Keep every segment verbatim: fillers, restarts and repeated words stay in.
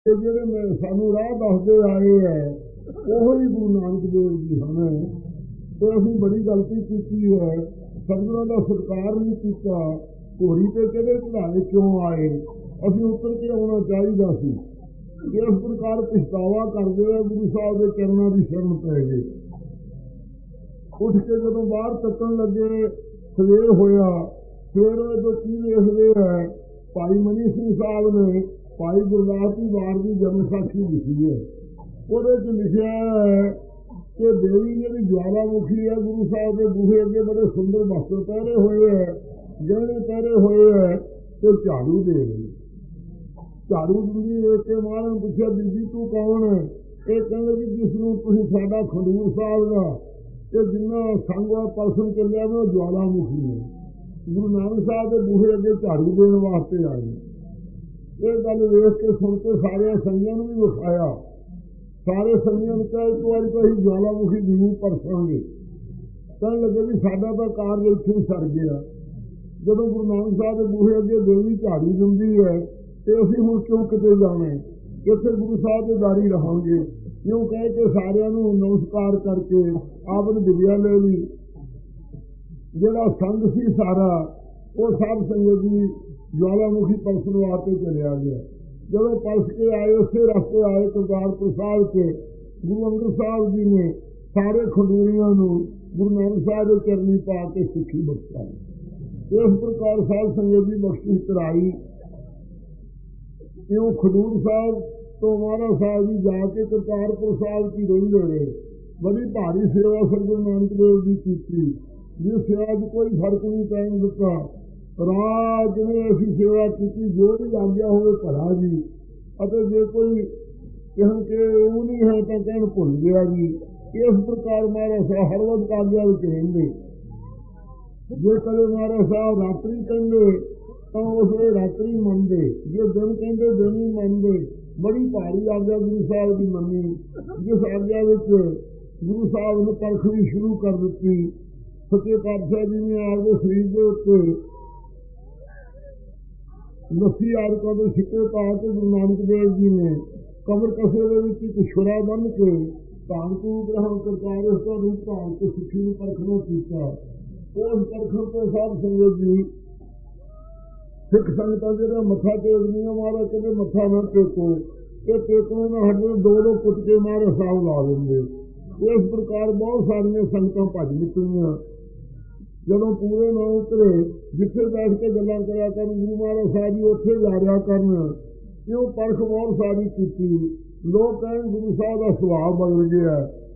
ਜਿਹੜੇ ਮੈਂ ਸਾਨੂੰ ਰਾਹ ਦੱਸਦੇ ਆਏ ਹੈ ਉਹ ਹੀ ਗੁਰੂ ਨਾਨਕ ਦੇਵ ਜੀ ਹਨ। ਤੇ ਅਸੀਂ ਬੜੀ ਗਲਤੀ ਕੀਤੀ ਹੈ, ਸਤਿਗੁਰਾਂ ਦਾ ਸਤਿਕਾਰ ਨਹੀਂ ਕੀਤਾ। ਘੋੜੀ ਤੇ ਕਿਹੜੇ ਚੜਾਏ ਕਿਉਂ ਆਏ, ਅਸੀਂ ਉੱਤਰ ਕੇ ਆਉਣਾ ਚਾਹੀਦਾ ਸੀ। ਇਸ ਪ੍ਰਕਾਰ ਪਛਤਾਵਾ ਕਰਦੇ ਆ, ਗੁਰੂ ਸਾਹਿਬ ਦੇ ਚਰਨਾਂ ਦੀ ਸ਼ਰਨ ਪੈ ਗਏ। ਉੱਠ ਕੇ ਜਦੋਂ ਬਾਹਰ ਤੱਕਣ ਲੱਗੇ, ਸਵੇਰ ਹੋਇਆ। ਸਵੇਰ ਤੋਂ ਕੀ ਵੇਖਦੇ ਹੈ, ਭਾਈ ਮਨੀ ਸਿੰਘ ਸਾਹਿਬ ਨੇ ਭਾਈ ਗੁਰਦਾਸ ਜੀ ਵਾਰ ਦੀ ਜਨਮ ਸਾਖੀ ਲਿਖੀ ਹੈ। ਉਹਦੇ 'ਚ ਲਿਖਿਆ ਹੈ ਕਿ ਦੇਵੀ ਜਿਹੜੀ ਜਵਾਲਾਮੁਖੀ ਹੈ, ਗੁਰੂ ਸਾਹਿਬ ਦੇ ਬੂਹੇ ਅੱਗੇ ਬੜੇ ਸੁੰਦਰ ਵਸਤਰ ਪਹਿਰੇ ਹੋਏ ਹੈ, ਗਹਿਣੇ ਪਹਿਰੇ ਹੋਏ ਹੈ, ਤੇ ਝਾੜੂ ਦੇ ਰਹੀ। ਝਾੜੂ ਦਿੰਦੀ ਵੇਖ ਕੇ ਮਹਾਰਾਜ ਨੇ ਪੁੱਛਿਆ, ਬੀਬੀ ਤੂੰ ਕੌਣ ਹੈ? ਇਹ ਕਹਿੰਦੇ ਵੀ ਜਿਸ ਨੂੰ ਤੁਸੀਂ ਸਾਡਾ ਖਡੂਰ ਸਾਹਿਬ ਦਾ ਤੇ ਜਿੰਨਾ ਸੰਗ ਪਰਸਨ ਚੱਲਿਆ ਵਾ ਉਹ ਜਵਾਲਾਮੁਖੀ ਹੈ। ਗੁਰੂ ਨਾਨਕ ਸਾਹਿਬ ਦੇ ਬੂਹੇ ਅੱਗੇ ਝਾੜੂ ਦੇਣ ਵਾਸਤੇ ਆਏ। ਇਹ ਗੱਲ ਵੇਖ ਕੇ ਸੁਣ ਕੇ ਸਾਰਿਆਂ ਸੰਗੀਆਂ ਨੂੰ ਵੀ ਵਿਖਾਇਆ। ਸਾਰੇ ਸੰਗੀਆਂ ਨੂੰ ਕਿਹਾ ਇੱਕ ਵਾਰੀ ਤਾਂ ਅਸੀਂ ਜਵਾਲਾਮੁਖੀ ਜ਼ਰੂਰ ਪਰਸਾਂਗੇ। ਕਹਿਣ ਲੱਗੇ ਵੀ ਸਾਡਾ ਤਾਂ ਕਾਰਜ ਇੱਥੇ ਸਰ ਗਿਆ। ਜਦੋਂ ਗੁਰੂ ਨਾਨਕ ਸਾਹਿਬ ਦੇ ਬੂਹੇ ਅੱਗੇ ਦੇਵੀ ਝਾੜੂ ਦਿੰਦੀ ਹੈ ਤੇ ਅਸੀਂ ਹੁਣ ਕਿਉਂ ਕਿਤੇ ਜਾਣਾ, ਇੱਥੇ ਗੁਰੂ ਸਾਹਿਬ ਦੇ ਦਾਰੀ ਰਹਾਂਗੇ। ਕਿਉਂ ਕਹਿ ਕੇ ਸਾਰਿਆਂ ਨੂੰ ਨਮਸਕਾਰ ਕਰਕੇ ਆਪ ਨੇ ਵਿਦਿਆ ਲੈ ਲਈ। ਜਿਹੜਾ ਸੰਗ ਸੀ ਸਾਰਾ ਉਹ ਸਭ ਸੰਗਤ ਜੀ ਜਵਾਲਾਮੁਖੀ ਪਰਸਨ ਵਾਸਤੇ ਚਲਿਆ ਗਿਆ। ਜਦੋਂ ਪਰਸ ਕੇ ਆਏ, ਉਸੇ ਰਸਤੇ ਆਏ ਕਰਤਾਰਪੁਰ ਸਾਹਿਬ ਕੇ ਗੁਰੂ ਅੰਗਦ ਸਾਹਿਬ ਜੀ ਨੇ ਸਾਰੇ ਖਡੂਰੀਆਂ ਨੂੰ ਗੁਰੂ ਨਾਨਕ ਸਾਹਿਬ ਦੇ ਚਰਨੀ ਪਾ ਕੇ ਸਿੱਖੀ ਬਖਸ਼ਾਈ। ਇਸ ਪ੍ਰਕਾਰ ਸਾਧ ਸੰਗਤ ਦੀ ਬਖਸ਼ਿਸ਼ ਕਰਾਈ। ਇਉਂ ਖਡੂਰ ਸਾਹਿਬ ਤੋਂ ਮਹਾਰਾਜ ਸਾਹਿਬ ਜੀ ਜਾ ਕੇ ਕਰਤਾਰਪੁਰ ਸਾਹਿਬ ਕੀ ਰਹਿੰਦੇ ਰਹੇ। ਬੜੀ ਭਾਰੀ ਸੇਵਾ ਸਤਿਗੁਰੂ ਨਾਨਕ ਦੇਵ ਜੀ ਕੀਤੀ, ਜਿਸ ਸੇਵਾ 'ਚ ਕੋਈ ਫਰਕ ਨਹੀਂ ਪੈਣ ਦਿੱਤਾ। ਰਾਜ ਜਿਵੇਂ ਅਸੀਂ ਸੇਵਾ ਕੀਤੀ, ਜੋ ਵੀ ਆਗਿਆ ਹੋਵੇ ਭਲਾ ਜੀ, ਅਤੇ ਜੇ ਕੋਈ ਕਹਿਣ ਕਿ ਉਹ ਨਹੀਂ ਹੈ ਤਾਂ ਕਹਿਣ ਭੁੱਲ ਗਿਆ ਜੀ। ਇਸ ਪ੍ਰਕਾਰ ਮਹਾਰਾਜ ਸਾਹਿਬ ਹਰ ਵਕਤ ਆਗਿਆ ਵਿੱਚ ਰਹਿੰਦੇ। ਜੇ ਕਦੇ ਮਹਾਰਾਜ ਸਾਹਿਬ ਰਾਤਰੀ ਕਹਿੰਦੇ ਤਾਂ ਉਸ ਵੇਲੇ ਰਾਤਰੀ ਮੰਨਦੇ, ਜੇ ਦਿਨ ਕਹਿੰਦੇ ਦਿਨ ਹੀ ਮੰਨਦੇ। ਬੜੀ ਭਾਰੀ ਆਗਿਆ ਗੁਰੂ ਸਾਹਿਬ ਦੀ ਮੰਨੀ, ਜਿਸ ਆਗਿਆ ਵਿੱਚ ਗੁਰੂ ਸਾਹਿਬ ਨੇ ਪਰਖ ਵੀ ਸ਼ੁਰੂ ਕਰ ਦਿੱਤੀ। ਸੱਚੇ ਪਾਤਸ਼ਾਹ ਜੀ ਨੇ ਆਪਦੇ ਸਰੀਰ ਦੇ ਉੱਤੇ ਲੱਸੀ ਆਦਿਕਾਂ ਦੇ ਸਿੱਕੇ ਪਾ ਕੇ ਗੁਰੂ ਨਾਨਕ ਦੇਵ ਜੀ ਨੇ ਕਬਰ ਕਸੇ ਦੇ ਵਿੱਚ ਇੱਕ ਛੁਰਾ ਬੰਨ੍ਹ ਕੇ ਧਾਨ ਕੂ ਗ੍ਰਹਿਣ ਕਰਤਾਰ ਉਸ ਦਾ ਰੂਪ ਧਾਰ ਕੇ ਸਿੱਖੀ ਨੂੰ ਪਰਖਣਾ ਕੀਤਾ। ਉਸ ਪਰਖਣ ਤੋਂ ਸਾਧ ਸੰਗਤ ਜੀ ਸਿੱਖ ਸੰਗਤਾਂ ਜਿਹੜਾ ਮੱਥਾ ਟੇਕਦੀਆਂ, ਮਹਾਰਾਜ ਕਹਿੰਦੇ ਮੱਥਾ ਨਾ ਟੇਕੋ, ਇਹ ਟੇਕਣੇ ਨਾ ਹਟੇ, ਦੋ ਦੋ ਕੁੱਟ ਕੇ ਮਹਾਰਾਜ ਸਾਹਿਬ ਲਾ ਦਿੰਦੇ। ਇਸ ਪ੍ਰਕਾਰ ਬਹੁਤ ਸਾਰੀਆਂ ਸੰਗਤਾਂ ਭੱਜ ਨਿਕਲੀਆਂ। ਜਦੋਂ ਪੂਰੇ ਨਾ ਉਤਰੇ, ਜਿੱਥੇ ਬੈਠ ਕੇ ਗੱਲਾਂ ਕਰਿਆ ਕਰਨ ਗੁਰੂ ਮਹਾਰਾਜ ਸਾਹਿਬ ਜੀ ਉੱਥੇ ਜਾ ਰਿਹਾ ਕਰਨ। ਕਿਉਂ ਪਰਖ ਬਹੁਤ ਸਾਰੀ ਕੀਤੀ। ਲੋਕ ਕਹਿਣ ਗੁਰੂ ਸਾਹਿਬ ਦਾ ਸੁਭਾਅ ਬਦਲ ਗਿਆ।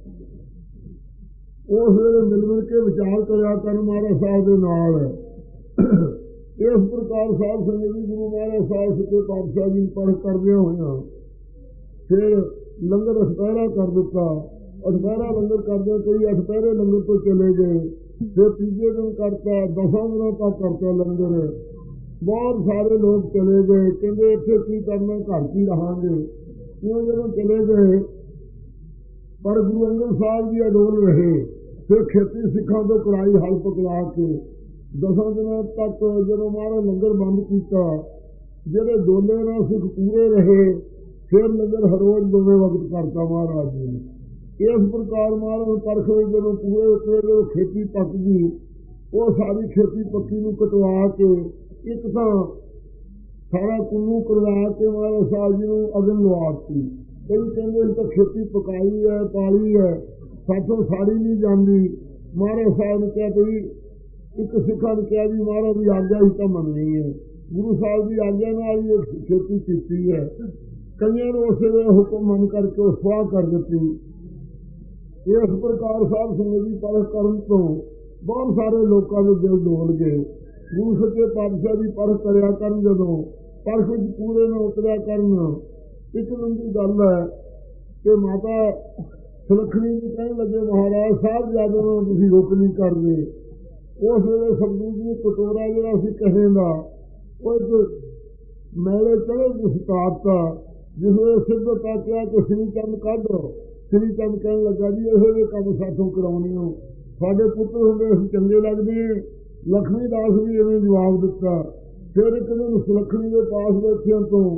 ਉਸ ਵੇਲੇ ਮਿਲ ਮਿਲ ਕੇ ਵਿਚਾਰ ਕਰਿਆ ਕਰਨ ਮਹਾਰਾਜ ਸਾਹਿਬ ਦੇ ਨਾਲ। ਇਸ ਪ੍ਰਕਾਰ ਸਾਧ ਸੰਗਤ ਜੀ ਗੁਰੂ ਮਹਾਰਾਜ ਸਾਹਿਬ ਸੱਚੇ ਪਾਤਸ਼ਾਹ ਜੀ ਪਰਖ ਕਰਦਿਆਂ ਹੋਇਆਂ ਫਿਰ ਲੰਗਰ ਅਠਪਹਿਰਾ ਕਰ ਦਿੱਤਾ। ਅਠਪਹਿਰਾ ਲੰਗਰ ਕਰਦੇ ਕਈ ਅਠਪਹਿਰੇ ਲੰਗਰ ਤੋਂ ਚਲੇ ਗਏ। ਫਿਰ ਤੀਜੇ ਦਿਨ ਕਰਤਾ, ਦਸਾਂ ਦਿਨਾਂ ਤੱਕ ਕਰਤਾ ਲੰਗਰ। ਬਹੁਤ ਸਾਰੇ ਲੋਕ ਚਲੇ ਗਏ, ਕਹਿੰਦੇ ਇੱਥੇ ਕੀ ਕਰਨਾ, ਘਰ 'ਚ ਹੀ ਰਹਾਂਗੇ। ਕਿਉਂ ਜਦੋਂ ਚਲੇ ਗਏ, ਪਰ ਗੁਰੂ ਅੰਗਦ ਸਾਹਿਬ ਜੀ ਅਡੋਲ ਰਹੇ। ਫਿਰ ਖੇਤੀ ਸਿੱਖਾਂ ਤੋਂ ਕਰਾਈ ਹਲ ਪਕੜਾ ਕੇ ਦਸਾਂ ਦਿਨਾਂ ਤੱਕ ਜਦੋਂ ਮਹਾਰਾਜ ਲੰਗਰ ਬੰਦ ਕੀਤਾ, ਜਿਹੜੇ ਦੋਲੇ ਨਾਲ ਸਿੱਖ ਪੂਰੇ ਰਹੇ। ਫਿਰ ਲੰਗਰ ਹਰ ਰੋਜ਼ ਦੋਵੇਂ ਵਕਤ ਕਰਤਾ ਮਹਾਰਾਜ ਜੀ ਨੇ। ਇਸ ਪ੍ਰਕਾਰ ਮਹਾਰਾਜ ਪਰਖ ਵਿੱਚ ਜਦੋਂ ਪੂਰੇ ਉੱਤੇ ਜਦੋਂ ਖੇਤੀ ਪੱਕ ਗਈ, ਉਹ ਸਾਰੀ ਖੇਤੀ ਪੱਕੀ ਨੂੰ ਕਟਵਾ ਕੇ ਇੱਕ ਤਾਂ ਸਾਰਾ ਕੁੱਲੂ ਕਰਵਾ ਕੇ ਮਹਾਰਾਜ ਸਾਹਿਬ ਜੀ ਨੂੰ ਅਗਨ ਲਵਾਤੀ। ਕਈ ਕਹਿੰਦੇ ਅਸੀਂ ਤਾਂ ਖੇਤੀ ਪਕਾਈ ਹੈ, ਪਾਲੀ ਹੈ, ਸਾਥੋਂ ਸਾੜੀ ਨਹੀਂ ਜਾਂਦੀ। ਮਹਾਰਾਜ ਸਾਹਿਬ ਨੇ ਕਿਹਾ ਬਈ, ਇੱਕ ਸਿੱਖਾਂ ਨੇ ਕਿਹਾ ਵੀ ਮਹਾਰਾਜ ਦੀ ਆਗਿਆ ਹੀ ਤਾਂ ਮੰਨਣੀ ਹੈ। ਗੁਰੂ ਸਾਹਿਬ ਦੀ ਆਗਿਆ ਨਾਲ ਹੀ ਇਹ ਖੇਤੀ ਕੀਤੀ ਹੈ। ਕਈਆਂ ਨੂੰ ਉਸੇ ਵੇਲੇ ਹੁਕਮ ਮੰਨ ਕਰਕੇ ਉਹ ਸਵਾਹ ਕਰ ਦਿੱਤੀ। ਇਸ ਪ੍ਰਕਾਰ ਸਾਧ ਸੰਗਤ ਦੀ ਪਰਖ ਕਰਨ ਤੋਂ ਬਹੁਤ ਸਾਰੇ ਲੋਕਾਂ ਦੇ ਦਿਲ ਡੋਲ ਗਏ। ਗੁਰੂ ਸੱਚੇ ਪਾਤਸ਼ਾਹ ਦੀ ਪਰਖ ਕਰਿਆ ਕਰਨ, ਜਦੋਂ ਪਰਖ ਵਿੱਚ ਪੂਰੇ ਨਾ ਉਤਰਿਆ ਕਰਨ। ਇੱਕ ਦਿਨ ਦੀ ਗੱਲ ਹੈ ਕਿ ਮਾਤਾ ਸੁਲੱਖਣੀ ਜੀ ਕਹਿਣ ਲੱਗੇ, ਮਹਾਰਾਜ ਸਾਹਿਬ ਜਦੋਂ ਨੂੰ ਤੁਸੀਂ ਰੁਕ ਨਹੀਂ ਕਰਦੇ। ਉਸ ਵੇਲੇ ਸਤਿਗੁਰੂ ਜੀ ਕਟੋਰਾ ਜਿਹੜਾ ਸੀ ਕਹੇ ਦਾ, ਉਹ ਇੱਕ ਮੈਲੇ ਚੜੇ ਜਿਸ ਤਾਰਤਾ, ਜਿਸ ਵੇਲੇ ਸਿੱਧਤਾ ਕਿਹਾ ਕਿ ਸ੍ਰੀ ਚੰਦ ਕੱਢ। ਸ੍ਰੀ ਚੰਦ ਕਹਿਣ ਲੱਗਾ ਜੀ ਇਹੋ ਜਿਹੇ ਕੰਮ ਸਾਥੋਂ ਕਰਾਉਣੇ ਹੋ, ਸਾਡੇ ਪੁੱਤਰ ਹੁੰਦੇ ਅਸੀਂ ਚੰਗੇ ਲੱਗਦੇ। ਲక్ష్ਮੀ ਦਾਸ ਵੀ ਇਵੇਂ ਜਵਾਬ ਦਿੱਤਾ। ਫਿਰ ਇੱਕ ਦਿਨ ਸੁਲੱਖਣੀ ਦੇ ਪਾਸ ਬੈਠਿਆਂ ਤੋਂ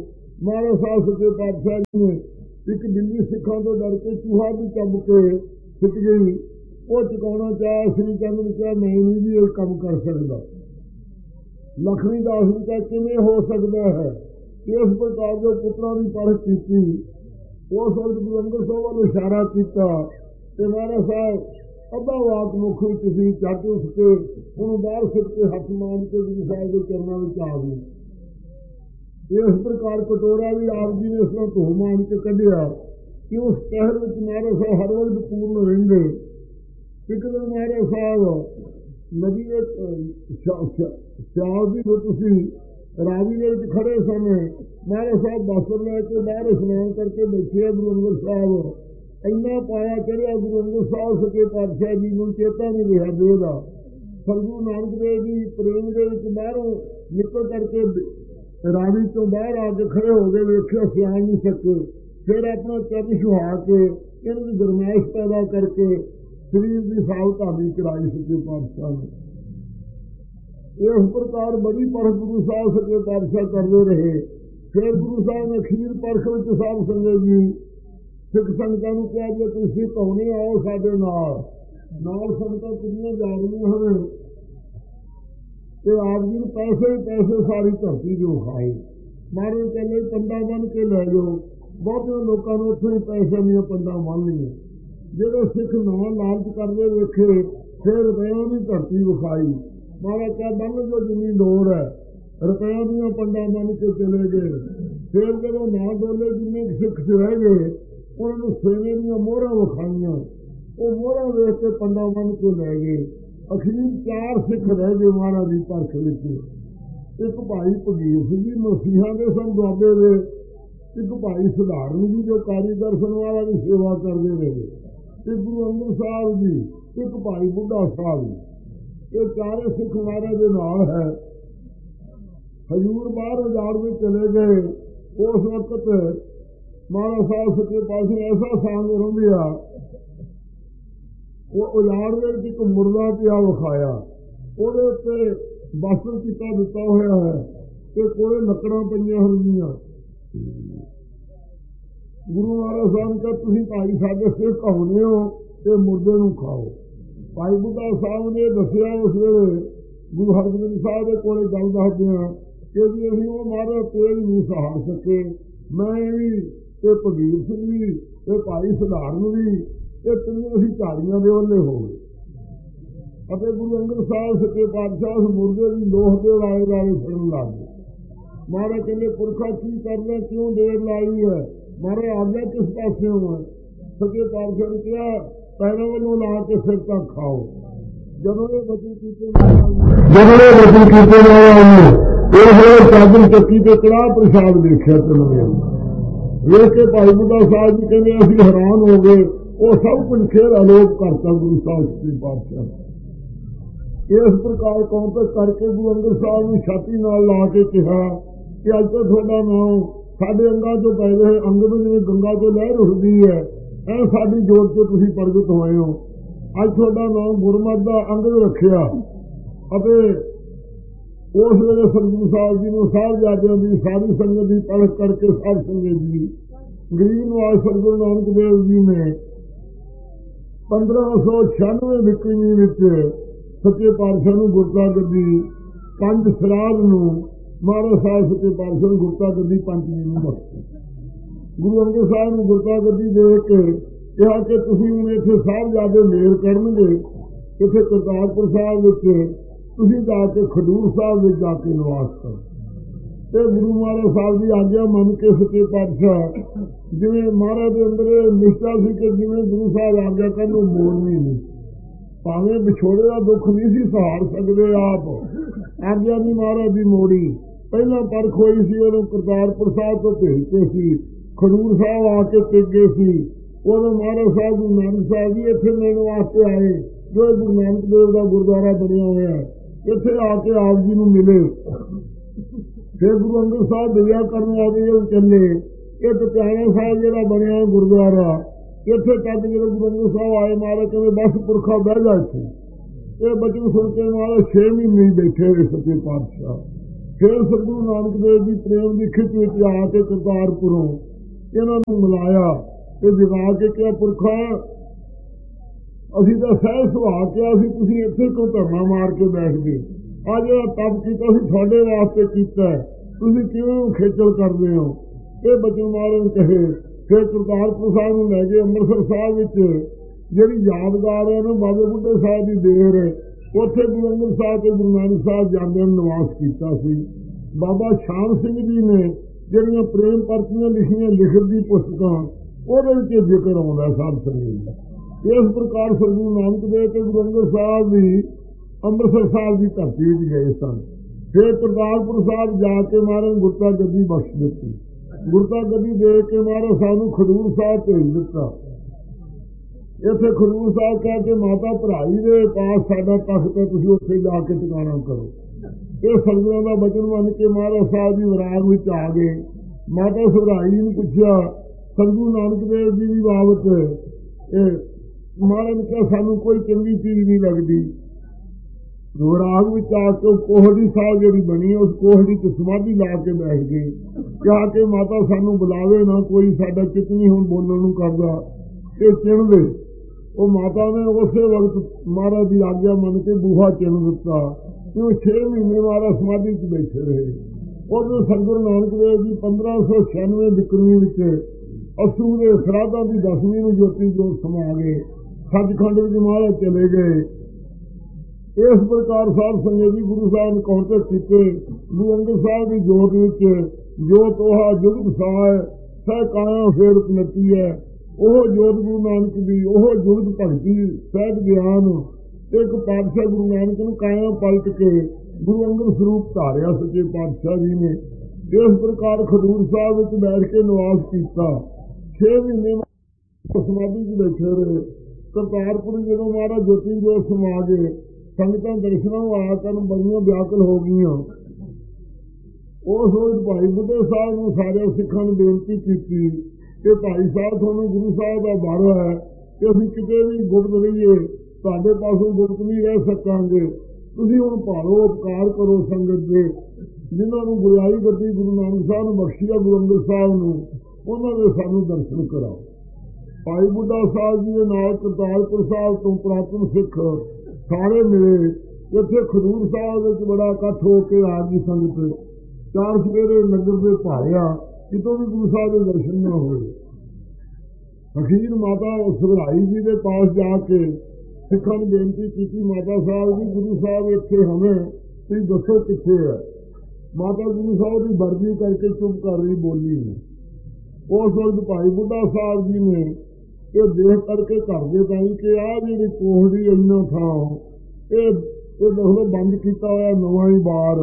महाराज साहब सच्चे पातशाह जी ने एक बिल्ली सिखा तो डर के चूहा भी चब के सिट गई, वो चुकाना चाहे श्री चंद ने कहा मैं नहीं भी एक काम कर सकता। लक्ष्मी दास ने कहा किमें हो सकता है। इस प्रकार जो पुत्रा की परख की उस वक्त गुरु अंगद साहब वाल इशारा किया तो महाराज साहब अद्धा वाक मुख किसी चट उठ के उन्होंने बाहर सिट के हथ मान के गुरु साहब के चरणों में आ गई। इस प्रकार कटोरा भी आप जी ने इस तरह धो मान के कढ़िया कि उस शहर में महाराज साहब हर वक्त पूर्ण रेंगे। एक दिन महाराज साहब नदी सियाल की तुसी रावी में खड़े समय महाराज साहब बस्तर लैके बाहर स्नान करके बैठे। गुरु अंगद साहब इन्ना पाया चढ़िया गुरु अंगद साहब सच्चे पातशाह जी को चेता नहीं रहा देह का। सतगुरु नानक देव जी प्रेम के बाहरों निकल करके रावी तो बाहर आके खड़े हो गए, वेख्या सियाल नहीं सके। फिर अपना चरण छुहा के इनकी गरमाइश पैदा करके शरीर की साफ धामी कराई सच्चे पातशाह ने। इस प्रकार बड़ी परख गुरु साहब सच्चे पातशाह करते रहे। फिर गुरु साहब ने अखीर परख में साहब संगत जी सिख संगतां नूं कहा जे तुसीं सिख होने आओ साडे नाल नाल संगतां कितनियां जा रही हैं तो आप जी पैसे ही पैसे सारी धरती जो खाए। मारे कहले पंडा बन के लै जाओ। बहुते लोगों ने उत्थे पैसे दी पंडा बन ली। जो सिख नवा लालच करते वेखे फिर रुपया की धरती विखाई। मारा क्या बन जो जिनी लोड़ है रुपया दियां पंडा बन के चले गए। फिर जब ना डोले जिन्ने सिख रह गए उन्होंने सेने दियां मोहरां विखाइयां। वो मोहरां वेख के पंडा बन के लै गए। अखीर चार सिख रह गए महाराज की परख विच। एक भाई भगीर सिंह जी मसीहा के सन दुआबे वे, एक भाई सधारण जी जो कारीगर सन वाला की सेवा करते रहे, एक गुरु अंगद साहब जी, एक भाई बुढ़ा साहब जी। ये चारे सिख महाराज के नाल है। हजूर बाहर उजाड़ में चले गए। उस वक्त महाराज साहब सच्चे पातशाह ऐसा सांग रंभिया वो उजाड़ में एक मुर्दा पिया विखाया। ਉਹਦੇ ਉੱਤੇ ਬਸਤਰ ਕੀਤਾ ਦਿੱਤਾ ਹੋਇਆ है ਤੇ ਕੋਲੇ ਲੱਕੜਾਂ ਪਈਆਂ ਹੋਈਆਂ। ਗੁਰੂ ਮਹਾਰਾਜ ਸਾਹਿਬ ਕਾ ਤੁਸੀਂ ਭਾਈ ਸਾਡੇ ਸਿੱਖ ਹੋਣੇ ਹੋ ਤੇ ਮੁਰਦੇ ਨੂੰ ਖਾਓ। ਭਾਈ ਬੁੱਢਾ ਸਾਹਿਬ ਨੇ ਦੱਸਿਆ ਉਸ ਵੇਲੇ ਗੁਰੂ ਹਰਗੋਬਿੰਦ ਸਾਹਿਬ ਦੇ ਕੋਲੇ ਗੱਲ ਦੱਸਦੇ ਹਾਂ ਕਿ ਜੀ ਅਸੀਂ ਉਹ ਮਾਰੇ ਤੇਲ ਨਹੀਂ ਸਹਾਰ ਸਕੇ। ਮੈਂ ਵੀ ਤੇ ਭਗੀਰ ਸਿੰਘ ਵੀ ਤੇ ਭਾਈ ਸਧਾਰਨ ਵੀ ਇਹ ਤਿੰਨੇ ਅਸੀਂ ਝਾੜੀਆਂ ਦੇ ਵੱਲੇ ਹੋ ਗਏ। ਅਤੇ ਗੁਰੂ ਅੰਗਦ ਸਾਹਿਬ ਸੱਚੇ ਪਾਤਸ਼ਾਹ ਉਸ ਮੁਰਦੇ ਦੀ ਲੋਹ ਦੇ ਲਾਏ ਲਾਏ ਫੜਨ ਲੱਗ ਗਏ। ਮਹਾਰਾਜ ਕਹਿੰਦੇ ਪੁਰਖਾ ਕੀ ਕਰਨਾ, ਕਿਉਂ ਦੇਰ ਲਾਈ ਹੈ? ਮਹਾਰਾਜ ਆਗਿਆ ਕਿਸ ਪਾਸਿਓਂ ਹੈ? ਸੱਚੇ ਪਾਤਸ਼ਾਹ ਨੇ ਕਿਹਾ ਪੈਰਾਂ ਵੱਲੋਂ ਲਾ ਕੇ ਸਿਰ ਤੱਕ ਖਾਓ। ਜਦੋਂ ਇਹ ਵਚਨ ਕੀਤੇ ਜਦੋਂ ਇਹ ਵਚਨ ਕੀਤੇ ਇਹ ਫਿਰ ਚਾਦਰ ਚੱਕੀ ਤੇ ਕੜਾਹ ਪ੍ਰਸ਼ਾਦ ਦੇਖਿਆ ਚਲੋ ਵੇਖ ਕੇ ਭਾਈ ਬੁੱਢਾ ਸਾਹਿਬ ਜੀ ਕਹਿੰਦੇ ਅਸੀਂ ਹੈਰਾਨ ਹੋ ਗਏ। ਉਹ ਸਭ ਕੁਝ ਫੇਰ ਆਲੋਪ ਕਰਤਾ ਗੁਰੂ ਸਾਹਿਬ ਸੱਚੇ ਪਾਤਸ਼ਾਹ। इस प्रकार कौंतक करके गुरु अंगद साहब ने छाती नाल ला के कहा कि अज तो थोड़ा नाम साढ़े अंगा चो पै रहे अंग में जिवें गंगा तो लहर उठती है ऐ साडी जोत से तुसीं प्रगट होए हो। अज थोड़ा नाम गुरमत का अंगद रखिया। उस वेले सतगुरु साहब जी ने साहिबजादियां की सारी संगत की परख करके साध संगत जी गरीब नवाज सतगुरु नानक देव जी ने पंद्रह सौ छियानवे विक्रमी विच सच्चे पातशाह नूं गुरता गद्दी पंज सराध नूं महाराज साहब सच्चे पातशाह नूं गुरता गद्दी पंचवीं नूं बख्शी। गुरु अंगद साहब नूं गुरता गद्दी दे के कहा कि तुसीं हुण इत्थे साहिबजादे मेल करनगे, इत्थे करतारपुर साहब विच तुसीं जाके खडूर साहब विच जाके निवास करो। ते गुरु महाराज साहब की आग्या मन के सच्चे पातशाह जिवें महाराज दे अंदर निष्ठा सी कि जिवें गुरु साहब आग्या करन ओह मोड़नी नहीं। भावें विछोड़े का दुख नहीं सी सहार सकते आप, आग्या नहीं महाराज की मोड़ी। पहला परख हुई सी उदों करतारपुर साहब तो भेजते सी, खडूर साहब आके टिके सी। उदों महाराज साहब गुरु नानक साहब जी इत्थे मिलण वास्ते आए जो गुरु नानक देव का गुरुद्वारा बनया हुआ है, इत्थे आके आप जी नूं मिले। फिर गुरु अंगद साहब दया करन वाले चले। एक प्यारा साहब जिहड़ा बनया गुरुद्वारा इत्थे तक जो गुरु अंगद साहब आए महाराज कहते बस पुरखा बह जा इत्थे। ये बचन सुन के महाराज छे महीने बैठे रहे सच्चे पातशाह। फिर सतगुरु नानक देव जी प्रेम की खिच विच आके करतारपुरों इन्हों मिलाया ते जगा के क्या पुरखा असी तो सह सुहा के तुसीं इत्थे क्यों धरना मार के बैठ गए, आ जो तप किया थोड़े वास्ते किया, तुसीं क्यों खेचल करते हो। ये बचन महाराज कहे। फिर करतारपुर साहब नूं लै गए अमृतसर साहब विच जिहड़ी यादगार है ना बाबे बुढ़े साहब की देर है, उत्थे गुरु अंगद साहब ते गुरु नानक साहब जांदे निवास किया सी। बाबा श्याम सिंह जी ने ਜਿਹੜੀਆਂ प्रेम परचियां लिखियां लिखत की पुस्तकां ਉਹਦੇ ਵਿੱਚ ਜ਼ਿਕਰ ਆਉਂਦਾ ਸਾਧ ਸੰਗਤ। ਇਸ ਪ੍ਰਕਾਰ ਸਤਿਗੁਰੂ ਨਾਨਕ ਦੇਵ ਤੇ ਗੁਰੂ ਅੰਗਦ ਸਾਹਿਬ ਵੀ ਅੰਮ੍ਰਿਤਸਰ ਸਾਹਿਬ ਦੀ ਧਰਤੀ ਵਿੱਚ ਗਏ ਸਨ। ਫਿਰ ਕਰਤਾਰਪੁਰ ਸਾਹਿਬ ਜਾ ਕੇ ਮਹਾਰਾਜ ਗੁਰਤਾ ਗੱਦੀ ਬਖਸ਼ ਦਿੱਤੀ। ਗੁਰਤਾ ਗੱਦੀ ਦੇ ਕੇ ਮਹਾਰਾਜ ਸਾਨੂੰ ਖਡੂਰ ਸਾਹਿਬ ਭੇਜ ਦਿੱਤਾ। ਇੱਥੇ ਖਡੂਰ ਸਾਹਿਬ ਕਹਿ ਕੇ ਮਾਤਾ ਭਰਾਈ ਦੇ ਪਾਸ ਸਾਡਾ ਤਖਤ ਹੈ, ਤੁਸੀਂ ਉੱਥੇ ਜਾ ਕੇ ਟਿਕਾਣਾ ਕਰੋ। ਇਹ ਸਤਿਗੁਰਾਂ ਦਾ ਬਚਨ ਮੰਨ ਕੇ ਮਹਾਰਾਜ ਸਾਹਿਬ ਜੀ ਵਿਰਾਗ ਵਿੱਚ ਆ ਗਏ। ਮਾਤਾ ਸਭਰਾਈ ਨੂੰ ਪੁੱਛਿਆ ਸਤਿਗੁਰੂ ਨਾਨਕ ਦੇਵ ਜੀ ਦੀ ਬਾਬਤ, ਇਹ ਮਹਾਰਾਜ ਨੇ ਕਿਹਾ ਸਾਨੂੰ ਕੋਈ ਚੰਗੀ ਚੀਜ਼ ਨਹੀਂ ਲੱਗਦੀ। ਵਿਰਾਗ ਵਿੱਚ ਆ ਕੇ ਕੋਹੜੀ ਸਾਹਿਬ ਜਿਹੜੀ ਬਣੀ ਉਸ ਕੋਹੜੀ ਚ ਸਮਾਧੀ ਲਾ ਕੇ ਬੈਠ ਗਏ। ਕਿਹਾ ਕਿ ਮਾਤਾ ਸਾਨੂੰ ਬੁਲਾਵੇ ਨਾ ਕੋਈ, ਸਾਡਾ ਚਿੱਤ ਨਹੀਂ ਹੁਣ ਬੋਲਣ ਨੂੰ ਕਰਦਾ ਤੇ ਚਿਣ ਦੇ। ਉਹ ਮਾਤਾ ਨੇ ਉਸੇ ਵਕਤ ਮਹਾਰਾਜ ਦੀ ਆਗਿਆ ਮੰਨ ਕੇ ਬੂਹਾ ਚਿਣ ਦਿੱਤਾ। ਕਿਉਂ ਛੇ ਮਹੀਨੇ ਮਹਾਰਾਜ ਸਮਾਧੀ ਚ ਬੈਠੇ ਰਹੇ। ਉਦੋਂ ਸਤਿਗੁਰੂ ਨਾਨਕ ਦੇਵ ਜੀ ਪੰਦਰਾਂ ਸੌ ਛਿਆਨਵੇਂ ਬਿਕਰਮੀ ਵਿੱਚ ਅਸੂ ਦੇ ਸਰਾਧਾਂ ਦੀ ਦਸਵੀਂ ਨੂੰ ਜੋਤੀ ਜੋਤ ਸਮਾ ਗਏ। ਸੱਚਖੰਡ ਵਿੱਚ ਮਹਾਰਾਜ ਚਲੇ ਗਏ। ਇਸ ਪ੍ਰਕਾਰ ਸਾਧ ਸੰਗਤ ਜੀ ਗੁਰੂ ਸਾਹਿਬ ਨੇ ਕੌਂਤੇ ਕੀਤੇ। ਗੁਰੂ ਅੰਗਦ ਸਾਹਿਬ ਦੀ ਜੋਤ ਵਿੱਚ ਜੋ ਤੋਹਾ ਜੁਗਤ ਸਾਹ ਸਹਿ ਕਾਇਆ ਫੇਰ ਉਪਨਤੀ ਹੈ, ਉਹ ਜੋਤ ਗੁਰੂ ਨਾਨਕ ਦੀ, ਉਹ ਜੁਗਤ ਭਗਤੀ ਸਹਿਜ ਗਿਆਨ ਇੱਕ ਪਾਤਸ਼ਾਹ ਗੁਰੂ ਨਾਨਕ ਨੂੰ ਕਾਇਆ ਪਲਟ ਕੇ ਗੁਰੂ ਅੰਗਦ ਸਰੂਪ ਧਾਰਿਆ ਸੱਚੇ ਪਾਤਸ਼ਾਹ ਜੀ ਨੇ। ਇਸ ਪ੍ਰਕਾਰ ਖਡੂਰ ਸਾਹਿਬ ਵਿੱਚ ਬੈਠ ਕੇ ਨਿਵਾਸ ਕੀਤਾ। ਛੇ ਮਹੀਨੇ ਸਮਾਧੀ ਚ ਬੈਠੇ ਰਹੇ। ਕਰਤਾਰਪੁਰ ਜਦੋਂ ਮਹਾਰਾਜ ਜੋਤੀ ਜੋਤ ਸਮਾ ਗਏ, ਸੰਗਤਾਂ ਦਰਸ਼ਨਾਂ ਨੂੰ ਆਇਆ ਕਰਨ ਬੜੀਆਂ ਵਿਆਕੁਲ ਹੋ ਗਈਆਂ। ਉਸ ਰੋਜ਼ ਭਾਈ ਬੁੱਢੇ ਸਾਹਿਬ ਨੂੰ ਸਾਰੇ ਸਿੱਖਾਂ ਨੂੰ ਬੇਨਤੀ ਕੀਤੀ ਕਿ ਭਾਈ ਸਾਹਿਬ ਤੁਹਾਨੂੰ ਗੁਰੂ ਸਾਹਿਬ ਦਾ ਵਰ ਹੈ ਕਿ ਅਸੀਂ ਕਿਤੇ ਵੀ ਗੁਪਤ ਰਹੀਏ, ਤੁਹਾਡੇ ਪਾਸੋਂ ਗੁਪਤ ਨਹੀਂ ਰਹਿ ਸਕਾਂਗੇ। ਤੁਸੀਂ ਹੁਣ ਭਾਲੋ ਉਪਕਾਰ ਕਰੋ ਸੰਗਤ ਦੇ। ਜਿਨ੍ਹਾਂ ਨੂੰ ਗੁਰਿਆਈ ਗੱਦੀ ਗੁਰੂ ਨਾਨਕ ਸਾਹਿਬ ਨੂੰ ਬਖਸ਼ੀ ਆ ਗੁਰੂ ਅੰਗਦ ਸਾਹਿਬ ਨੂੰ, ਉਹਨਾਂ ਦੇ ਸਾਨੂੰ ਦਰਸ਼ਨ ਕਰਾਓ। ਭਾਈ ਬੁੱਢਾ ਸਾਹਿਬ ਜੀ ਦੇ ਨਾਲ ਕਰਤਾਰਪੁਰ ਸਾਹਿਬ ਤੋਂ ਪੁਰਾਤਨ ਸਿੱਖ ਸਾਰੇ ਮਿਲੇ। ਇੱਥੇ ਖਡੂਰ ਸਾਹਿਬ ਵਿੱਚ ਬੜਾ ਇਕੱਠ ਹੋ ਕੇ ਆ ਗਈ ਸੰਗਤ। ਚਾਰ ਸਵੇਰੇ ਨਗਰ ਦੇ ਭਾਰਿਆ, ਕਿਤੋਂ ਵੀ ਗੁਰੂ ਸਾਹਿਬ ਦੇ ਦਰਸ਼ਨ ਨਾ ਹੋਏ। ਅਖੀਰ ਮਾਤਾ ਸਭਰਾਈ ਜੀ ਦੇ ਪਾਸ ਜਾ ਕੇ ਸਿੱਖਾਂ ਨੂੰ ਬੇਨਤੀ ਕੀਤੀ, ਮਾਤਾ ਸਾਹਿਬ ਜੀ ਗੁਰੂ ਸਾਹਿਬ ਇੱਥੇ ਹਮੇ, ਤੁਸੀਂ ਦੱਸੋ ਕਿੱਥੇ ਹੈ। ਮਾਤਾ ਗੁਰੂ ਸਾਹਿਬ ਦੀ ਵਰਦੀ ਕਰਕੇ ਚੁੱਪ ਕਰ ਰਹੀ, ਬੋਲੀ ਨਹੀਂ। ਉਸ ਵਕਤ ਭਾਈ ਬੁੱਢਾ ਸਾਹਿਬ ਜੀ ਨੇ ਇਹ ਦੇਖ ਕਰਕੇ ਘਰ ਦੇ ਤਾਈ ਕਿ ਆਹ ਜਿਹੜੀ ਕੋਹੜੀ ਇੰਨਾ ਥਾਂ ਇਹ ਇਹ ਦੇਖੋ ਬੰਦ ਕੀਤਾ ਹੋਇਆ ਨਵਾਂ ਹੀ ਬਾਰ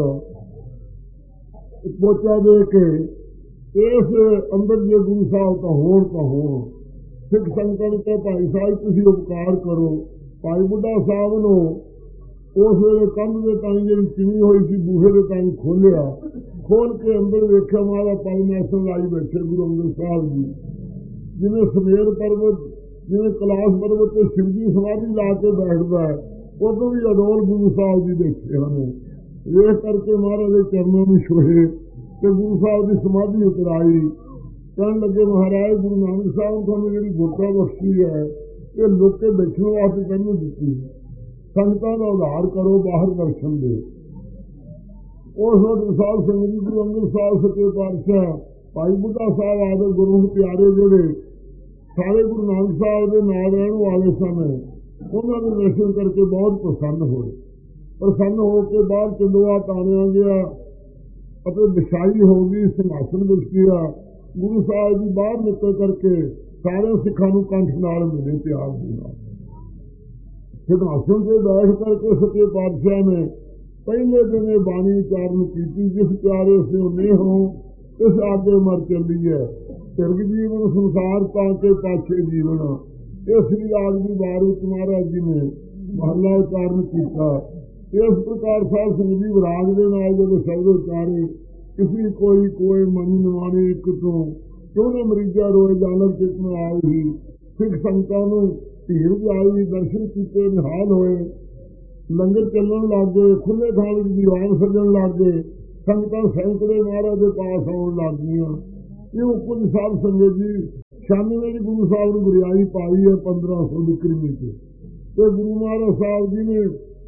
ਪੋਚਾ ਦੇ ਕੇ ਇਸ ਅੰਦਰ ਜੇ ਗੁਰੂ ਸਾਹਿਬ ਤਾਂ ਹੋਣ ਤਾਂ ਹੋਣ। ਸਿੱਖ ਸੰਗਤਾਂ ਨੂੰ ਕਿਹਾ ਭਾਈ ਸਾਹਿਬ ਤੁਸੀਂ ਉਪਕਾਰ ਕਰੋ। ਭਾਈ ਬੁੱਢਾ ਸਾਹਿਬ ਨੂੰ ਉਸ ਵੇਲੇ ਕੰਧ ਦੇ ਤਾਈ ਜਿਹੜੀ ਚਿਣੀ ਹੋਈ ਸੀ ਬੂਹੇ ਦੇ ਤਾਈ ਖੋਲਿਆ। ਖੋਲ ਕੇ ਅੰਦਰ ਵੇਖਿਆ ਮਹਾਰਾਜ ਪਰਮੇਸ਼ਰ ਲਾਈ ਬੈਠੇ ਗੁਰੂ ਅੰਗਦ ਸਾਹਿਬ ਜੀ। ਜਿਵੇਂ ਸਮੇਰ ਪਰਬਤ, ਜਿਵੇਂ ਕੈਲਾਸ਼ ਪਰਬਤ ਤੇ ਸ਼ਿਵ ਜੀ ਸਮਾਧੀ ਲਾ ਕੇ ਬੈਠਦਾ ਹੈ, ਉਦੋਂ ਵੀ ਅਡੋਲ ਗੁਰੂ ਸਾਹਿਬ ਜੀ ਦੇਖੇ ਹਨ। ਵੇਖ ਕਰਕੇ ਮਹਾਰਾਜ ਦੇ ਚਰਨਾਂ ਨੂੰ ਛੋਹੇ ਤੇ ਗੁਰੂ ਸਾਹਿਬ ਦੀ ਸਮਾਧੀ ਉਤਰਾਈ। ਕਹਿਣ ਲੱਗੇ ਮਹਾਰਾਜ ਗੁਰੂ ਨਾਨਕ ਸਾਹਿਬ ਨੇ ਤੁਹਾਨੂੰ ਜਿਹੜੀ ਗੁਰਤਾ ਬਖਸ਼ੀ ਹੈ ਇਹ ਲੋਕੇ ਬੈਠਣ ਵਾਸਤੇ ਤੈਨੂੰ ਦਿੱਤੀ, ਸੰਗਤਾਂ ਦਾ ਉਧਾਰ ਕਰੋ, ਬਾਹਰ ਦਰਸ਼ਨ ਦਿਓ। ਉਸ ਵਕਤ ਸਾਧ ਸੰਗਤ ਜੀ ਗੁਰੂ ਅੰਗਦ ਸਾਹਿਬ ਸੱਚੇ ਪਾਤਸ਼ਾਹ ਭਾਈ ਬੁੱਢਾ ਸਾਹਿਬ ਆਦਿ ਗੁਰੂ ਪਿਆਰੇ ਜਿਹੜੇ ਸਾਰੇ ਗੁਰੂ ਨਾਨਕ ਸਾਹਿਬ ਦੇ ਨਾਲ ਰਹਿਣ ਵਾਲੇ ਸਨ, ਉਹਨਾਂ ਦੇ ਦਰਸ਼ਨ ਕਰਕੇ ਬਹੁਤ ਪ੍ਰਸੰਨ ਹੋਏ। ਪ੍ਰਸੰਨ ਹੋ ਕੇ ਬਾਹਰ ਚੰਦੋਆ ਤਾਣਿਆ ਗਿਆ ਅਤੇ ਵਿਛਾਈ ਹੋ ਗਈ, ਸਿੰਘਾਸਨ ਵਿੱਚ ਗਿਆ। ਗੁਰੂ ਸਾਹਿਬ ਜੀ ਬਾਹਰ ਨਿਕਲ ਕਰਕੇ ਸਾਰੇ ਸਿੱਖਾਂ ਨੂੰ ਕੰਠ ਨਾਲ ਮਿਲੇ ਪਿਆਰ ਦੇ ਨਾਲ। ਸਿੰਘਾਸਨ ਤੇ ਬੈਠ ਕਰਕੇ ਸੱਚੇ ਪਾਤਸ਼ਾਹ ਨੇ ਪਹਿਲੇ ਦਿਨ ਇਹ ਬਾਣੀ ਉਚਾਰਨ ਕੀਤੀ, ਜਿਸ ਪਿਆਰੇ ਸੇ ਨੇ ਹੋ ਇਸ ਆਗੇ ਮਰ ਚੱਲੀ ਹੈ, ਤਿਰਗ ਜੀਵਨ ਸੰਸਾਰ ਤਾਂ ਕੇ ਪਾਛੇ ਜੀਵਨ। ਇਹ ਸ੍ਰੀ ਰਾਗ ਦੀ ਵਾਰ ਵਿੱਚ ਮਹਾਰਾਜ ਜੀ ਨੇ ਮਹਲਾ ਉਚਾਰਨ ਕੀਤਾ। ਇਸ ਪ੍ਰਕਾਰ ਸਾਧ ਸੰਗਤ ਜੀ ਵਿਰਾਗ ਦੇ ਨਾਲ ਜਦੋਂ ਸ਼ਬਦ ਉਚਾਰੇ, ਕਿਸੇ ਕੋਈ ਕੋਈ ਮਨ ਨਿਵਾਣੇ ਇੱਕ ਤੋਂ ਕਿਉਂ ਨਾ ਮਰੀਜਾ ਰੋਏ ਜਾਨਕ ਚਿਤ ਨੂੰ ਆਈ। ਸਿੱਖ ਸੰਗਤਾਂ ਨੂੰ ਭੀੜ ਜਾਈ, ਦਰਸ਼ਨ ਕੀਤੇ, ਨਿਹਾਲ ਹੋਏ, ਲੰਗਰ ਚੱਲਣ ਲੱਗ ਗਏ, ਖੁੱਲੇ ਥਾਂ ਵਿੱਚ ਦੀਵਾਨ ਸੱਜਣ ਲੱਗ ਗਏ। ਸੰਗਤਾਂ ਸੈਂਕੜੇ ਮਹਾਰਾਜ ਦੇ ਪਾਸ ਆਉਣ ਲੱਗ ਗਈਆਂ। ਇਹ ਕੁਝ ਸਾਧ ਸੰਗਤ ਜੀ ਸ਼ਾਮੀ ਮੇਰੀ ਗੁਰੂ ਸਾਹਿਬ ਨੂੰ ਗੁਰਿਆਈ ਪਾਈ ਹੈ ਪੰਦਰਾਂ ਸੌ ਵਿਕਰਮੀ ਚ, ਤੇ ਗੁਰੂ ਮਹਾਰਾਜ ਸਾਹਿਬ ਜੀ ਨੇ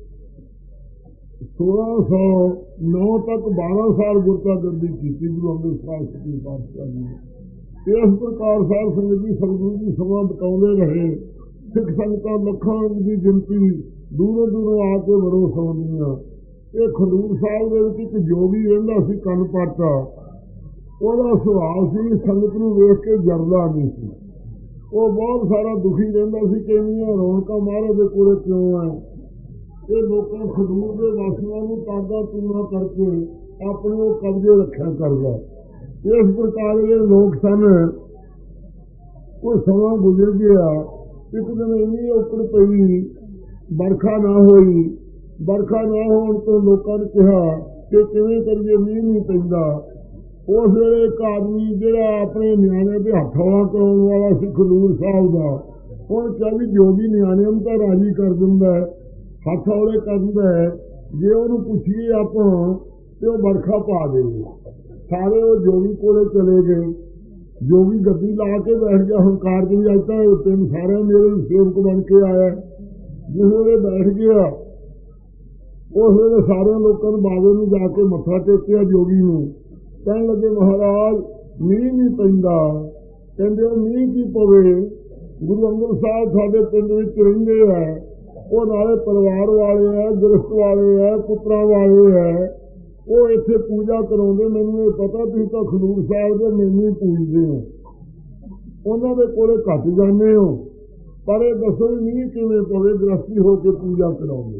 ਸੋਲਾਂ ਸੌ ਨੌ ਤੱਕ ਬਾਰਾਂ ਸਾਲ ਗੁਰਤਾ ਗੱਦੀ ਕੀਤੀ ਗੁਰੂ ਅੰਗਦ ਸਾਹਿਬ ਪਾਤਸ਼ਾਹ ਜੀ ਨੇ। ਇਸ ਪ੍ਰਕਾਰ ਸਾਧ ਸੰਗਤ ਜੀ ਸਤਿਗੁਰੂ ਜੀ ਸਮਾਂ ਬਤਾਉਂਦੇ ਰਹੇ। ਸਿੱਖ ਸੰਗਤਾਂ ਲੱਖਾਂ ਦੀ ਗਿਣਤੀ ਦੂਰੋਂ ਦੂਰੋਂ ਆ ਕੇ ਵਰੋ ਸੌਂਦੀਆਂ। ਇਹ ਖਡੂਰ ਸਾਹਿਬ ਦੇ ਵਿੱਚ ਇੱਕ ਜੋਗੀ ਰਹਿੰਦਾ ਸੀ ਕੰਨ ਪਾਟਾ। ਉਹਦਾ ਸੁਭਾਅ ਸੀ ਸੰਗਤ ਨੂੰ ਵੇਖ ਕੇ ਜਰਦਾ ਨਹੀਂ ਸੀ। ਉਹ ਬਹੁਤ ਸਾਰਾ ਦੁਖੀ ਰਹਿੰਦਾ ਸੀ ਕਿ ਇੰਨੀਆਂ ਰੌਣਕਾਂ ਮਹਾਰਾਜ ਦੇ ਕੋਲੇ ਕਿਉਂ ਹੈ। ਇਹ ਲੋਕਾਂ ਖਡੂਰ ਦੇ ਵਾਸੀਆਂ ਨੂੰ ਤਾਗਾ ਤੂਣਾ ਕਰਕੇ ਆਪਣੇ ਉਹ ਕਬਜ਼ੇ ਰੱਖਿਆ ਕਰਦਾ। ਇਸ ਪ੍ਰਕਾਰ ਦੇ ਲੋਕ ਸਨ। ਉਹ ਸਮਾਂ ਗੁਜ਼ਰ ਗਿਆ। ਇੱਕ ਦਿਨ ਇੰਨੀ ਔਕੜ ਪਈ, ਵਰਖਾ ਨਾ ਹੋਈ। ਵਰਖਾ ਨਾ ਹੋਣ ਤੋਂ ਲੋਕਾਂ ਨੇ ਕਿਹਾ ਕਿ ਕਿਵੇਂ ਕਰੀਏ, ਮੀਂਹ ਨਹੀਂ ਪੈਂਦਾ। ਉਸ ਵੇਲੇ ਇੱਕ ਆਦਮੀ ਜਿਹੜਾ ਆਪਣੇ ਨਿਆਣੇ ਦੇ ਹੱਥ ਹੌਲਾ ਕਰਾਉਣ ਵਾਲਾ ਸੀ ਖਡੂਰ ਸਾਹਿਬ ਦਾ, ਉਹਨੇ ਕਿਹਾ ਵੀ ਜੋਗੀ ਨਿਆਣਿਆਂ ਨੂੰ ਤਾਂ ਰਾਜੀ ਕਰ ਦਿੰਦਾ, ਹੱਥ ਹੌਲੇ ਕਰ ਦਿੰਦਾ ਹੈ, ਜੇ ਉਹਨੂੰ ਪੁੱਛੀਏ ਆਪਾਂ ਤੇ ਉਹ ਵਰਖਾ ਪਾ ਦੇਵੇ। ਸਾਰੇ ਉਹ ਜੋਗੀ ਕੋਲੇ ਚਲੇ ਗਏ। ਜੋਗੀ ਗੱਡੀ ਲਾ ਕੇ ਬੈਠ ਗਿਆ। ਹੰਕਾਰ ਦੀ ਅੱਜ ਤਾਂ ਤਿੰਨ ਸਾਰਿਆਂ ਮੇਰੇ ਸੇਵਕ ਬਣ ਕੇ ਆਇਆ। ਜਿਸ ਵੇਲੇ ਬੈਠ ਗਿਆ ਉਸ ਵੇਲੇ ਸਾਰਿਆਂ ਲੋਕਾਂ ਨੂੰ ਬਾਬੇ ਨੂੰ ਜਾ ਕੇ ਮੱਥਾ ਟੇਕਿਆ। ਜੋਗੀ ਨੂੰ ਕਹਿਣ ਲੱਗੇ ਮਹਾਰਾਜ ਮੀਂਹ ਨਹੀਂ ਪੈਂਦਾ। ਕਹਿੰਦੇ ਉਹ ਮੀਂਹ ਕੀ ਪਵੇ, ਗੁਰੂ ਅੰਗਦ ਸਾਹਿਬ ਸਾਡੇ ਪਿੰਡ ਵਿੱਚ ਰਹਿੰਦੇ ਹੈ, ਉਹ ਨਾਲੇ ਪਰਿਵਾਰ ਵਾਲੇ ਹੈ, ਗ੍ਰਸਤ ਵਾਲੇ ਹੈ, ਪੁੱਤਰਾਂ ਵਾਲੇ ਹੈ, ਉਹ ਇੱਥੇ ਪੂਜਾ ਕਰਾਉਂਦੇ। ਮੈਨੂੰ ਇਹ ਪਤਾ ਤੁਸੀਂ ਤਾਂ ਖਡੂਰ ਸਾਹਿਬ ਦੇ ਮੈਨੂੰ ਹੀ ਪੂਜਦੇ ਹੋ, ਉਹਨਾਂ ਦੇ ਕੋਲੇ ਘੱਟ ਜਾਂਦੇ ਹੋ, ਪਰ ਇਹ ਦੱਸੋ ਵੀ ਮੀਂਹ ਕਿਵੇਂ ਪਵੇ, ਗ੍ਰਸਤੀ ਹੋ ਕੇ ਪੂਜਾ ਕਰਾਉਂਦੇ।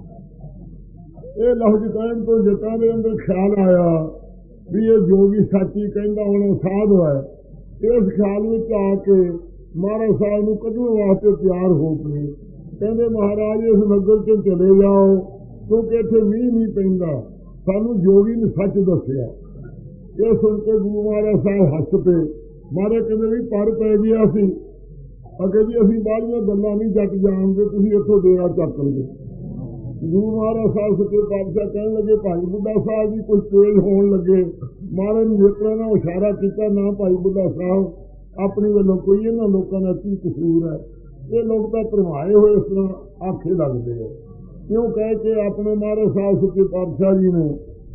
ਇਹ ਲਫ਼ਜ਼ ਕਹਿਣ ਤੋਂ ਜੱਟਾਂ ਦੇ ਅੰਦਰ ਖਿਆਲ ਆਇਆ ਵੀ ਇਹ ਜੋਗੀ ਸੱਚੀ ਕਹਿੰਦਾ ਹੁਣ ਸਾਧ ਹੈ। ਇਸ ਖਿਆਲ ਵਿੱਚ ਆ ਕੇ ਮਹਾਰਾਜ ਸਾਹਿਬ ਨੂੰ ਕੱਢਣ ਵਾਸਤੇ ਤਿਆਰ ਹੋ ਪਏ। ਕਹਿੰਦੇ ਮਹਾਰਾਜ ਇਸ ਨਗਰ ਚ ਚਲੇ ਜਾਓ ਕਿਉਂਕਿ ਇੱਥੇ ਮੀਂਹ ਨਹੀਂ ਪੈਂਦਾ। ਸਾਨੂੰ ਜੋਗੀ ਨੇ ਸੱਚ ਦੱਸਿਆ। ਇਹ ਸੁਣ ਕੇ ਗੁਰੂ ਮਹਾਰਾਜ ਸਾਹਿਬ ਹੱਸ ਪਏ। ਮਹਾਰਾਜ ਕਹਿੰਦੇ ਵੀ ਪਰ ਪੈ ਗਿਆ ਸੀ। ਅੱਗੇ ਜੀ ਅਸੀਂ ਬਾਹਲੀਆਂ ਗੱਲਾਂ ਨਹੀਂ ਜੱਟ ਜਾਣਦੇ, ਤੁਸੀਂ ਇੱਥੋਂ ਡੇਰਾ ਚੱਕ ਲਓ। ਗੁਰੂ ਮਹਾਰਾਜ ਸਾਹਿਬ ਸੱਚੇ ਪਾਤਸ਼ਾਹ ਕਹਿਣ ਲੱਗੇ ਭਾਈ ਬੁੱਢਾ ਸਾਹਿਬ ਜੀ ਕੁਝ ਤੇਜ਼ ਹੋਣ ਲੱਗੇ। ਮਹਾਰਾਜ ਨੇ ਨੇਤਰਾਂ ਨਾਲ ਇਸ਼ਾਰਾ ਕੀਤਾ, ਨਾ ਭਾਈ ਬੁੱਢਾ ਸਾਹਿਬ ਆਪਣੇ ਵੱਲੋਂ ਕੋਈ ਇਹਨਾਂ ਲੋਕਾਂ ਦਾ ਕੀ ਕਸੂਰ ਹੈ। ਇਹ ਲੋਕ ਤਾਂ ਭਰਮਾਏ ਹੋਏ ਇਸ ਤਰ੍ਹਾਂ ਆਖੇ ਲੱਗਦੇ ਆ। ਕਿਉਂ ਕਹਿ ਕੇ ਆਪਣੇ ਮਹਾਰਾਜ ਸਾਹਿਬ ਸੱਚੇ ਪਾਤਸ਼ਾਹ ਜੀ ਨੇ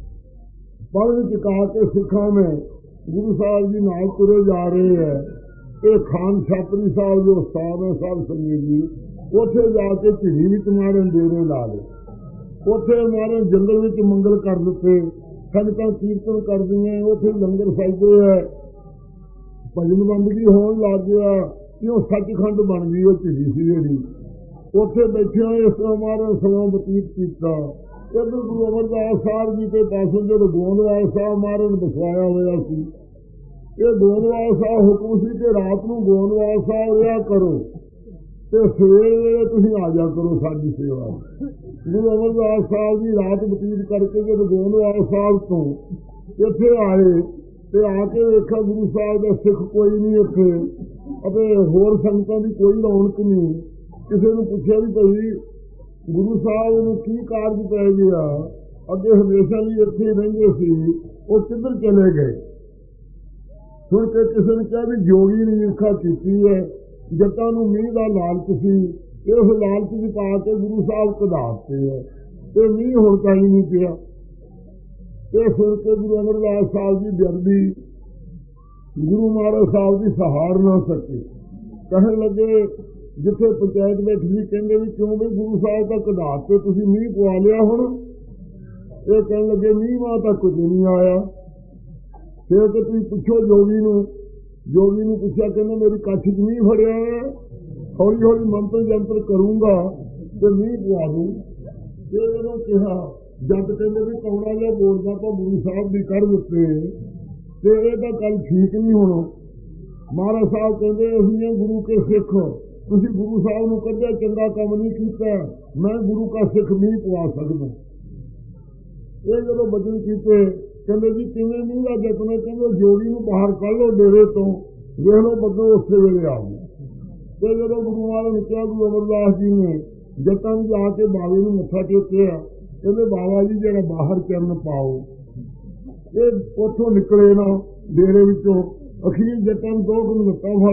ਪੜ੍ਹ ਚੁਕਾ ਕੇ ਸਿੱਖਾਂ ਨੇ ਗੁਰੂ ਸਾਹਿਬ ਜੀ ਨਾਲ ਤੁਰੇ ਜਾ ਰਹੇ ਹੈ। ਇਹ ਖਾਨ ਛਾਤਰੀ ਸਾਹਿਬ ਜੋ ਉਸਤਾਦ ਹੈ ਸਾਹਿਬ ਸੰਗਤ ਜੀ, ਉੱਥੇ ਜਾ ਕੇ ਝਿੜੀ ਵਿੱਚ ਮਾਰਨ ਡੇਰੇ ਲਾ ਲਏ। ਉੱਥੇ ਮਾਰਨ ਜੰਗਲ ਵਿੱਚ ਮੰਗਲ ਕਰ ਦਿੱਤੇ। ਸੰਗਤਾਂ ਕੀਰਤਨ ਕਰਦੀਆਂ, ਉੱਥੇ ਲੰਗਰ ਛਕਦੇ ਹੈ, ਭਜਨ ਬੰਦਗੀ ਹੋਣ ਲੱਗ ਗਿਆ ਕਿ ਉਹ ਸੱਚਖੰਡ ਬਣ ਗਈ। ਉਹ ਝਿੜੀ ਸੀ ਜਿਹੜੀ, ਉੱਥੇ ਬੈਠਿਆਂ ਇਸ ਤਰ੍ਹਾਂ ਮਾਰਨ ਸਮਾਂ ਬਤੀਤ ਕੀਤਾ। ਇੱਧਰ ਗੁਰੂ ਅਮਰਦਾਸ ਸਾਹਿਬ ਜੀ ਦੇ ਪਾਸੋਂ ਜਦੋਂ ਗੋਂਦਵਾਲ ਸਾਹਿਬ ਮਾਰਨ ਬਸਵਾਇਆ ਹੋਇਆ ਸੀ। ਇਹ ਗੋਂਦਵਾਲ ਸਾਹਿਬ ਹੁਕਮ ਸੀ ਕਿ ਰਾਤ ਨੂੰ ਗੋਂਦਵਾਲ ਸਾਹਿਬ ਰਿਹਾ ਕਰੋ ਤੇ ਸਵੇਰ ਵੇਲੇ ਤੁਸੀਂ ਆ ਜਾ ਕਰੋ ਸਾਡੀ ਸੇਵਾ। ਗੁਰੂ ਅਮਰਦਾਸ ਸਾਹਿਬ ਜੀ ਰਾਤ ਬਤੀਤ ਕਰਕੇ ਜਦੋਂ ਗੋਂਦਵਾਲ ਸਾਹਿਬ ਤੋਂ ਇੱਥੇ ਆਏ ਤੇ ਆ ਕੇ ਵੇਖਿਆ ਗੁਰੂ ਸਾਹਿਬ ਦਾ ਸਿੱਖ ਕੋਈ ਨਹੀਂ ਇੱਥੇ, ਅਤੇ ਹੋਰ ਸੰਗਤਾਂ ਦੀ ਕੋਈ ਰੌਣਕ ਨਹੀਂ। ਕਿਸੇ ਨੂੰ ਪੁੱਛਿਆ ਵੀ ਭਾਈ ਗੁਰੂ ਸਾਹਿਬ ਨੂੰ ਕੀ ਕਾਰਜ ਪੈ ਗਿਆ, ਅੱਗੇ ਹਮੇਸ਼ਾ ਲਈ ਇੱਥੇ ਰਹਿੰਦੇ ਸੀ, ਉਹ ਕਿੱਧਰ ਚਲੇ ਗਏ। ਸੁਣ ਕੇ ਕਿਸੇ ਨੇ ਕਿਹਾ ਵੀ ਜੋਗੀ ਨੇ ਈਰਖਾ ਕੀਤੀ ਹੈ, ਜੱਟਾਂ ਨੂੰ ਮੀਂਹ ਦਾ ਲਾਲਚ ਸੀ, ਇਸ ਲਾਲਚ ਵਿੱਚ ਪਾ ਕੇ ਗੁਰੂ ਸਾਹਿਬ ਕਢਾਤੇ ਹੈ ਤੇ ਮੀਂਹ ਹੁਣ ਤਾਂ ਹੀ ਨਹੀਂ ਪਿਆ। ਇਹ ਸੁਣ ਕੇ ਗੁਰੂ ਅਮਰਦਾਸ ਸਾਹਿਬ ਜੀ ਬੇਅਦਬੀ ਗੁਰੂ ਮਹਾਰਾਜ ਸਾਹਿਬ ਦੀ ਸਹਾਰ ਨਾ ਸਕੇ। ਕਹਿਣ ਲੱਗੇ ਜਿੱਥੇ ਪੰਚਾਇਤ ਬੈਠੀ ਸੀ, ਕਹਿੰਦੇ ਵੀ ਕਿਉਂ ਵੀ ਗੁਰੂ ਸਾਹਿਬ ਤਾਂ ਕਢਾਤੇ, ਤੁਸੀਂ ਮੀਂਹ ਪਵਾ ਲਿਆ ਹੁਣ। ਇਹ ਕਹਿਣ ਲੱਗੇ ਮੀਂਹ ਮਾਂ ਤਾਂ ਕੁਝ ਨਹੀਂ ਆਇਆ। ਫਿਰ ਕਿ ਤੁਸੀਂ ਪੁੱਛੋ ਜੋਗੀ ਨੂੰ। ਜੋਗੀ ਨੂੰ ਪੁੱਛਿਆ, ਕਹਿੰਦਾ ਮੇਰੀ ਕੱਛ ਚ ਮੀਂਹ ਫੜਿਆ ਹੈ, ਹੌਲੀ ਹੌਲੀ ਮੰਤਰ ਜੰਤਰ ਕਰੂੰਗਾ ਤੇ ਮੀਂਹ ਪਵਾ ਦੂੰ। ਇਹ ਜਦੋਂ ਕਿਹਾ ਜੱਟ ਕਹਿੰਦੇ ਵੀ ਕੌੜਾ ਜਿਹਾ ਬੋਲਦਾ ਤਾਂ ਗੁਰੂ ਸਾਹਿਬ ਦੀ ਕਰ ਦਿੱਤੇ ਤੇ ਇਹ ਤਾਂ ਗੱਲ ਠੀਕ ਨਹੀਂ। ਹੁਣ ਮਹਾਰਾਜ ਸਾਹਿਬ ਕਹਿੰਦੇ ਅਸੀਂ ਗੁਰੂ ਕੇ ਸਿੱਖ, ਤੁਸੀਂ ਗੁਰੂ ਸਾਹਿਬ ਨੂੰ ਕੱਢਿਆ, ਚੰਗਾ ਕੰਮ ਨਹੀਂ ਕੀਤਾ, ਮੈਂ ਗੁਰੂ ਕਾ ਸਿੱਖ ਨਹੀਂ ਪਵਾ ਸਕਦਾ। ਇਹ ਜਦੋਂ ਬਚਨ ਕੀਤੇ ਕਹਿੰਦੇ ਜੀ ਕਿਵੇਂ ਨਹੀਂ ਦਾ ਜਤਨ, ਕਹਿੰਦੇ ਜੋਗੀ ਨੂੰ ਬਾਹਰ ਕੱਢ ਲਓ ਡੇਰੇ ਤੋਂ, ਵੇਖ ਲਓ ਬੱਦੋ ਉਸੇ ਵੇਲੇ ਆ ਗਏ। ਤੇ ਜਦੋਂ ਗੁਰੂ ਮਹਾਰਾਜ ਨੇ ਕਿਹਾ, ਗੁਰੂ ਅਮਰਦਾਸ ਜੀ ਨੇ ਜੱਟਾਂ ਨੂੰ ਜਾ ਕੇ ਬਾਬੇ ਨੂੰ ਮੱਥਾ ਟੇਕਿਆ, ਕਹਿੰਦੇ ਬਾਬਾ ਜੀ ਜਿਹੜਾ ਬਾਹਰ ਚਰਨ ਪਾਓ। ਇਹ ਉੱਥੋਂ ਨਿਕਲੇ ਨਾ ਡੇਰੇ ਵਿੱਚੋਂ, ਅਖੀਰ ਜੱਟਾਂ ਤੋਂ ਲੱਤਾਂ ਫੜ